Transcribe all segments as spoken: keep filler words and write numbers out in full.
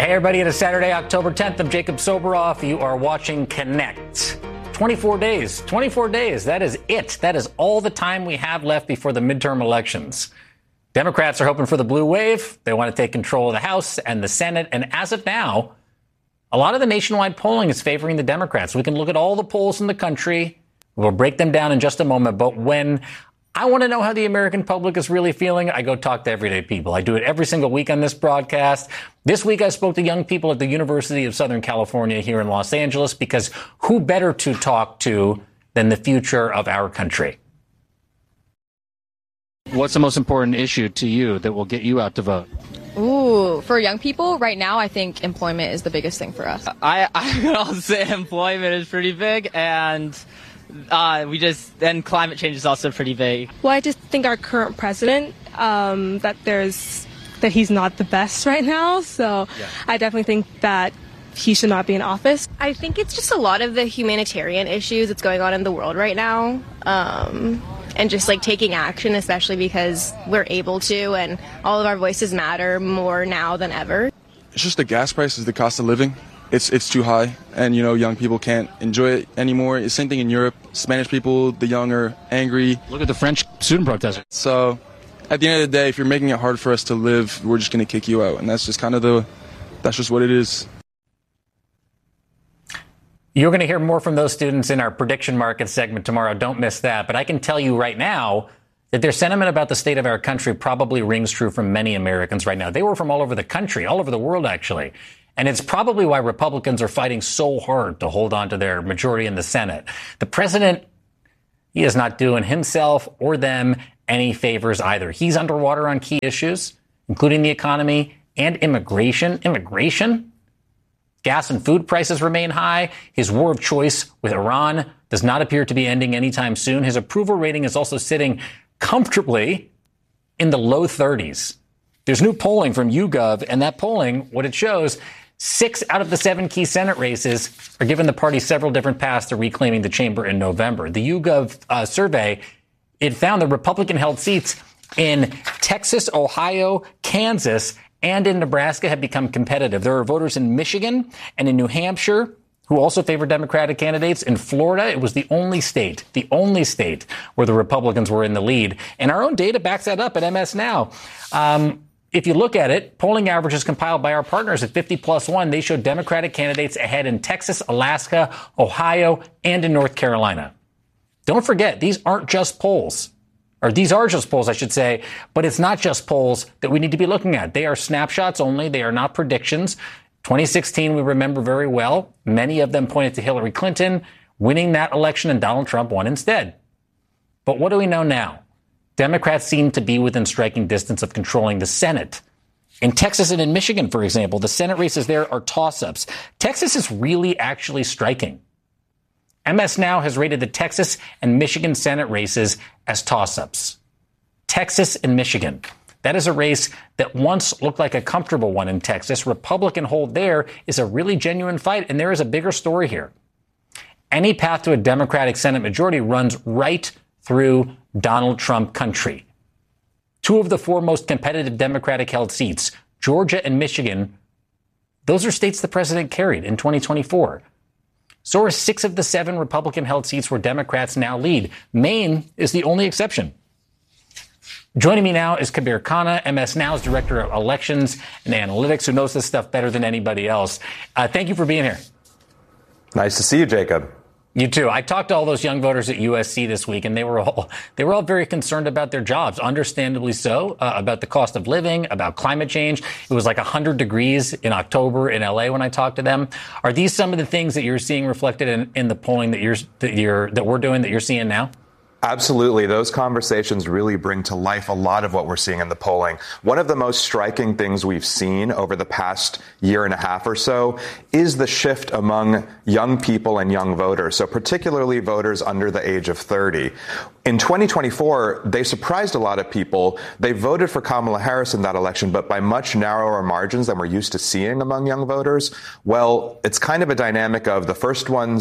Hey, everybody, it is Saturday, October tenth. I'm Jacob Soboroff. You are watching Connect. twenty-four days. twenty-four days. That is it. That is all the time we have left before the midterm elections. Democrats are hoping for the blue wave. They want to take control of the House and the Senate. And as of now, a lot of the nationwide polling is favoring the Democrats. We can look at all the polls in the country. We'll break them down in just a moment. But when I want to know how the American public is really feeling, I go talk to everyday people. I do it every single week on this broadcast. This week, I spoke to young people at the University of Southern California here in Los Angeles, because who better to talk to than the future of our country? What's the most important issue to you that will get you out to vote? Ooh, for young people right now, I think employment is the biggest thing for us. I, I would also say employment is pretty big, and uh, we just, and climate change is also pretty big. Well, I just think our current president, um, that there's, that he's not the best right now. So yeah. I definitely think that he should not be in office. I think it's just a lot of the humanitarian issues that's going on in the world right now. Um, and just like taking action, especially because we're able to, and all of our voices matter more now than ever. It's just the gas prices, the cost of living. It's it's too high, and you know, young people can't enjoy it anymore. It's the same thing in Europe. Spanish people, the young, are angry. Look at the French student protesters. So at the end of the day, if you're making it hard for us to live, we're just going to kick you out, and that's just kind of the, that's just what it is. You're going to hear more from those students in our prediction market segment tomorrow. Don't miss that. But I can tell you right now that their sentiment about the state of our country probably rings true from many Americans right now. They were from all over the country, all over the world, actually. And it's probably why Republicans are fighting so hard to hold on to their majority in the Senate. The president, he is not doing himself or them any favors either. He's underwater on key issues, including the economy and immigration. Immigration? Gas and food prices remain high. His war of choice with Iran does not appear to be ending anytime soon. His approval rating is also sitting comfortably in the low thirties. There's new polling from YouGov, and that polling, what it shows, six out of the seven key Senate races are giving the party several different paths to reclaiming the chamber in November. The YouGov uh, survey, it found the Republican-held seats in Texas, Ohio, Kansas, and in Nebraska have become competitive. There are voters in Michigan and in New Hampshire who also favor Democratic candidates. In Florida, it was the only state, the only state where the Republicans were in the lead. And our own data backs that up at M S Now. Um, if you look at it, polling averages compiled by our partners at fifty plus one, they show Democratic candidates ahead in Texas, Alaska, Ohio, and in North Carolina. Don't forget, these aren't just polls. Or these are just polls, I should say, but it's not just polls that we need to be looking at. They are snapshots only. They are not predictions. twenty sixteen, we remember very well. Many of them pointed to Hillary Clinton winning that election, and Donald Trump won instead. But what do we know now? Democrats seem to be within striking distance of controlling the Senate. In Texas and in Michigan, for example, the Senate races there are toss-ups. Texas is really actually striking. M S Now has rated the Texas and Michigan Senate races as toss-ups. Texas and Michigan. That is a race that once looked like a comfortable one in Texas. Republican hold there is a really genuine fight, and there is a bigger story here. Any path to a Democratic Senate majority runs right through Donald Trump country. Two of the four most competitive Democratic-held seats, Georgia and Michigan, those are states the president carried in twenty twenty-four. So are six of the seven Republican-held seats where Democrats now lead. Maine is the only exception. Joining me now is Kabir Khanna, M S Now's Director of Elections and Analytics, who knows this stuff better than anybody else. Uh, thank you for being here. Nice to see you, Jacob. You too. I talked to all those young voters at U S C this week, and they were all they were all very concerned about their jobs, understandably so, uh, about the cost of living, about climate change. It was like one hundred degrees in October in L A when I talked to them. Are these some of the things that you're seeing reflected in, in the polling that you're that you're that we're doing that you're seeing now? Absolutely. Those conversations really bring to life a lot of what we're seeing in the polling. One of the most striking things we've seen over the past year and a half or so is the shift among young people and young voters, so particularly voters under the age of thirty. In twenty twenty-four, they surprised a lot of people. They voted for Kamala Harris in that election, but by much narrower margins than we're used to seeing among young voters. Well, it's kind of a dynamic of the first ones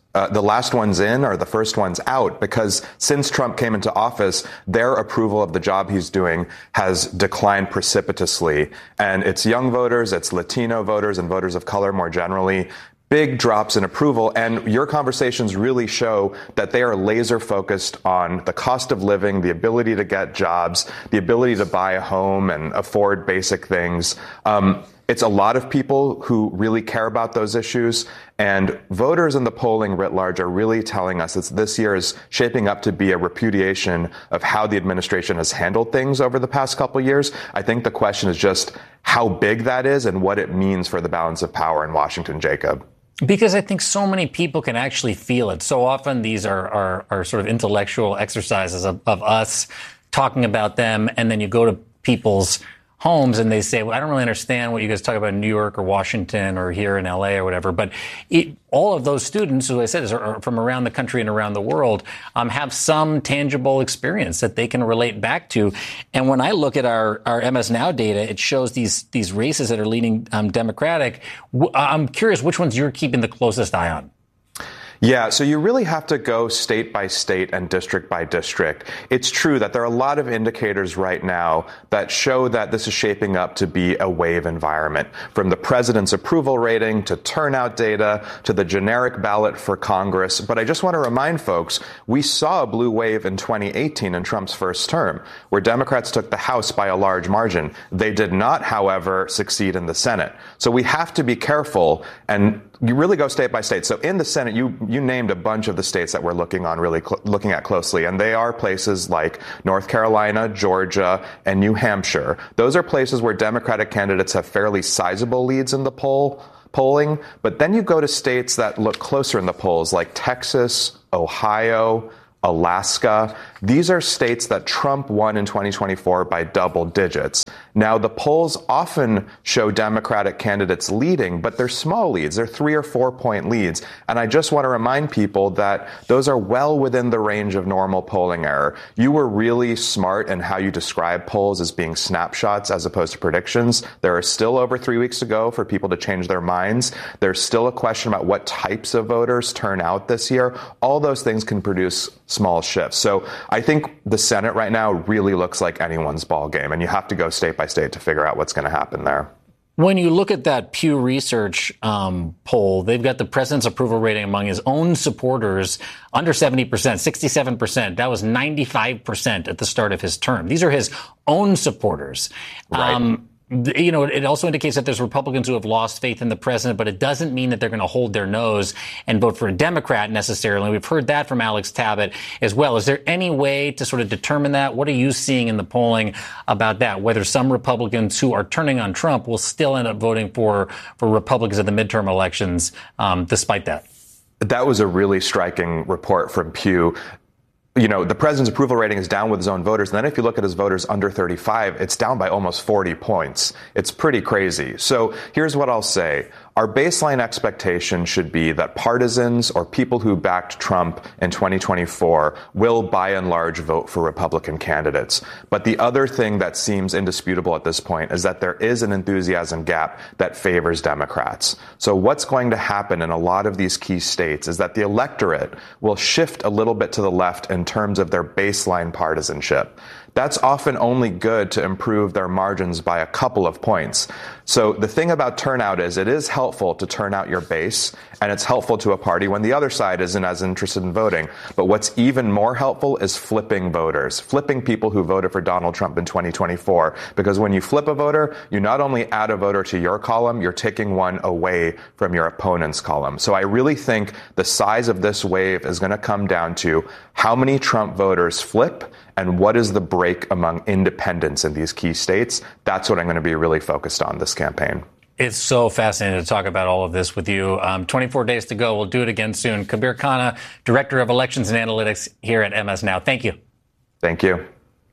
Uh, the last ones in are the first ones out, because since Trump came into office, their approval of the job he's doing has declined precipitously. And it's young voters, it's Latino voters and voters of color more generally. Big drops in approval. And your conversations really show that they are laser focused on the cost of living, the ability to get jobs, the ability to buy a home and afford basic things. Um, It's a lot of people who really care about those issues, and voters in the polling writ large are really telling us that this year is shaping up to be a repudiation of how the administration has handled things over the past couple of years. I think the question is just how big that is and what it means for the balance of power in Washington, Jacob. Because I think so many people can actually feel it. So often these are, are, are sort of intellectual exercises of, of us talking about them, and then you go to people's homes and they say, well, I don't really understand what you guys talk about in New York or Washington or here in L A or whatever. But it, all of those students, who I said is, are from around the country and around the world, um, have some tangible experience that they can relate back to. And when I look at our, our M S Now data, it shows these these races that are leaning um, Democratic. W- I'm curious which ones you're keeping the closest eye on. Yeah, so you really have to go state by state and district by district. It's true that there are a lot of indicators right now that show that this is shaping up to be a wave environment, from the president's approval rating to turnout data to the generic ballot for Congress. But I just want to remind folks, we saw a blue wave in twenty eighteen in Trump's first term, where Democrats took the House by a large margin. They did not, however, succeed in the Senate. So we have to be careful, and you really go state by state. So in the Senate, you you named a bunch of the states that we're looking on really cl- looking at closely, and they are places like North Carolina, Georgia, and New Hampshire. Those are places where Democratic candidates have fairly sizable leads in the poll polling. But then you go to states that look closer in the polls, like Texas, Ohio, Alaska. These are states that Trump won in twenty twenty-four by double digits. Now, the polls often show Democratic candidates leading, but they're small leads. They're three or four point leads. And I just want to remind people that those are well within the range of normal polling error. You were really smart in how you describe polls as being snapshots as opposed to predictions. There are still over three weeks to go for people to change their minds. There's still a question about what types of voters turn out this year. All those things can produce small shifts. So I think the Senate right now really looks like anyone's ball game, and you have to go state by state to figure out what's going to happen there. When you look at that Pew Research um, poll, they've got the president's approval rating among his own supporters under seventy percent, sixty-seven percent. That was ninety-five percent at the start of his term. These are his own supporters. Right. Um, You know, it also indicates that there's Republicans who have lost faith in the president, but it doesn't mean that they're going to hold their nose and vote for a Democrat necessarily. We've heard that from Alex Tabbitt as well. Is there any way to sort of determine that? What are you seeing in the polling about that? Whether some Republicans who are turning on Trump will still end up voting for, for Republicans at the midterm elections, um, despite that? That was a really striking report from Pew. You know, the president's approval rating is down with his own voters. And then if you look at his voters under thirty-five, it's down by almost forty points. It's pretty crazy. So here's what I'll say. Our baseline expectation should be that partisans or people who backed Trump in twenty twenty-four will by and large vote for Republican candidates. But the other thing that seems indisputable at this point is that there is an enthusiasm gap that favors Democrats. So what's going to happen in a lot of these key states is that the electorate will shift a little bit to the left in terms of their baseline partisanship. That's often only good to improve their margins by a couple of points. So the thing about turnout is it is helpful to turn out your base, and it's helpful to a party when the other side isn't as interested in voting. But what's even more helpful is flipping voters, flipping people who voted for Donald Trump in twenty twenty-four. Because when you flip a voter, you not only add a voter to your column, you're taking one away from your opponent's column. So I really think the size of this wave is going to come down to how many Trump voters flip and what is the break among independents in these key states. That's what I'm going to be really focused on this campaign. It's so fascinating to talk about all of this with you. Um, twenty-four days to go. We'll do it again soon. Kabir Khanna, Director of Elections and Analytics here at M S Now. Thank you. Thank you.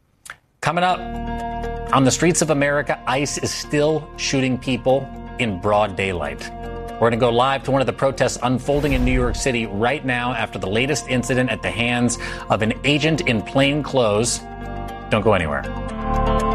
Coming up, on the streets of America, ICE is still shooting people in broad daylight. We're going to go live to one of the protests unfolding in New York City right now after the latest incident at the hands of an agent in plain clothes. Don't go anywhere.